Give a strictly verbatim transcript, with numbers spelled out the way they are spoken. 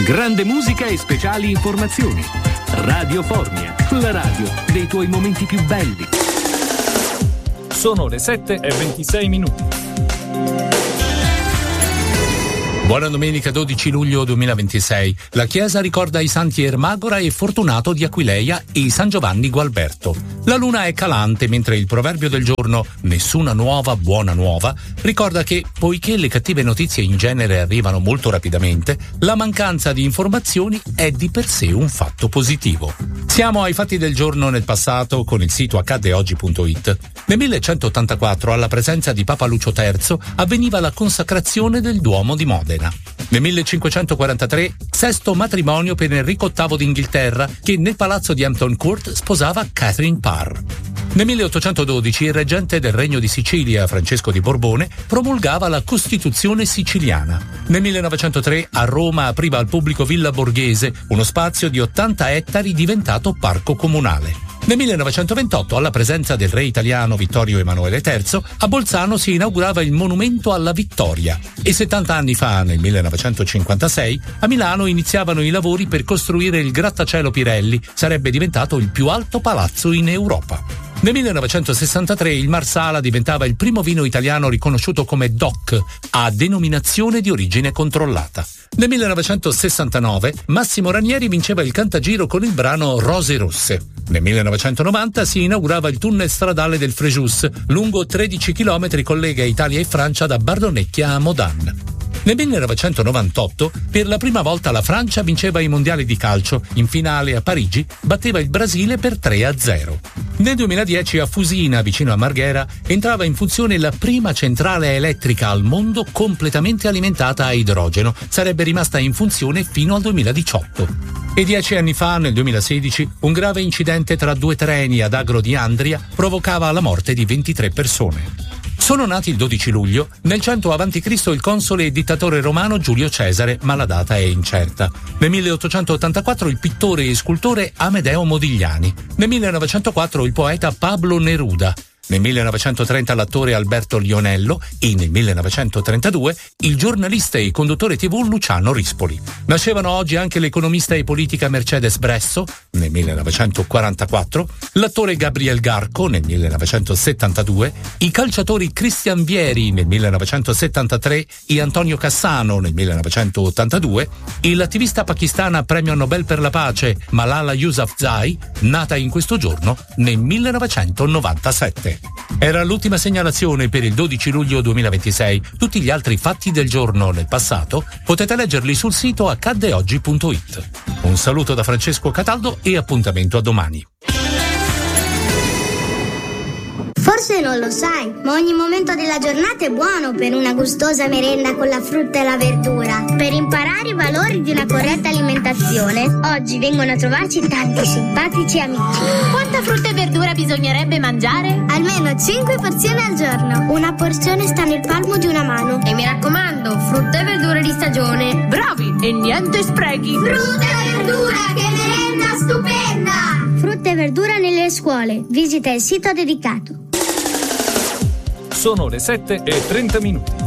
Grande musica e speciali informazioni. Radio Formia, la radio dei tuoi momenti più belli. Sono le sette e ventisei minuti. Buona domenica dodici luglio duemilaventisei. La Chiesa ricorda i santi Ermagora e Fortunato di Aquileia e San Giovanni Gualberto. La luna è calante, mentre il proverbio del giorno, nessuna nuova buona nuova, ricorda che, poiché le cattive notizie in genere arrivano molto rapidamente, la mancanza di informazioni è di per sé un fatto positivo. Siamo ai fatti del giorno nel passato con il sito accadde oggi punto it. Nel millecentottantaquattro, alla presenza di Papa Lucio terzo, avveniva la consacrazione del Duomo di Modena. Nel millecinquecentoquarantatré, sesto matrimonio per Enrico ottavo d'Inghilterra, che nel palazzo di Hampton Court sposava Catherine Parr. Nel milleottocentododici il reggente del Regno di Sicilia, Francesco di Borbone, promulgava la Costituzione siciliana. Nel millenovecentotre a Roma apriva al pubblico Villa Borghese, uno spazio di ottanta ettari diventato parco comunale. Nel millenovecentoventotto, alla presenza del re italiano Vittorio Emanuele terzo, a Bolzano si inaugurava il Monumento alla Vittoria. E settanta anni fa, nel millenovecentocinquantasei, a Milano iniziavano i lavori per costruire il grattacielo Pirelli. Sarebbe diventato il più alto palazzo in Europa. Nel millenovecentosessantatré il Marsala diventava il primo vino italiano riconosciuto come D O C, a denominazione di origine controllata. Nel millenovecentosessantanove Massimo Ranieri vinceva il Cantagiro con il brano Rose Rosse. Nel millenovecentonovanta si inaugurava il tunnel stradale del Frejus, lungo tredici chilometri, collega Italia e Francia da Bardonecchia a Modane. Nel millenovecentonovantotto, per la prima volta la Francia vinceva i mondiali di calcio. In finale a Parigi batteva il Brasile per tre a zero. Nel duemiladieci a Fusina, vicino a Marghera, entrava in funzione la prima centrale elettrica al mondo completamente alimentata a idrogeno. Sarebbe rimasta in funzione fino al duemiladiciotto. E dieci anni fa, nel duemilasedici, un grave incidente tra due treni ad Agro di Andria provocava la morte di ventitré persone. Sono nati il dodici luglio, nel cento avanti Cristo il console e dittatore romano Giulio Cesare, ma la data è incerta. Nel milleottocentottantaquattro il pittore e scultore Amedeo Modigliani. Nel millenovecentoquattro il poeta Pablo Neruda. Nel millenovecentotrenta l'attore Alberto Lionello e nel millenovecentotrentadue il giornalista e conduttore tivù Luciano Rispoli. Nascevano oggi anche l'economista e politica Mercedes Bresso nel millenovecentoquarantaquattro, l'attore Gabriel Garco nel millenovecentosettantadue, i calciatori Christian Vieri nel millenovecentosettantatré e Antonio Cassano nel millenovecentottantadue e l'attivista pakistana premio Nobel per la pace Malala Yousafzai, nata in questo giorno nel millenovecentonovantasette. Era l'ultima segnalazione per il dodici luglio duemilaventisei. Tutti gli altri fatti del giorno nel passato potete leggerli sul sito accadde oggi punto it. Un saluto da Francesco Cataldo e appuntamento a domani. Forse non lo sai, ma ogni momento della giornata è buono per una gustosa merenda con la frutta e la verdura. Per imparare i valori di una corretta alimentazione, oggi vengono a trovarci tanti simpatici amici. Quanta frutta e verdura bisognerebbe mangiare? Almeno cinque porzioni al giorno. Una porzione sta nel palmo di una mano. E mi raccomando, frutta e verdure di stagione. Bravi! E niente sprechi. Frutta e verdura, che merenda stupenda! Frutta e verdura nelle scuole. Visita il sito dedicato. Sono le sette e trenta minuti.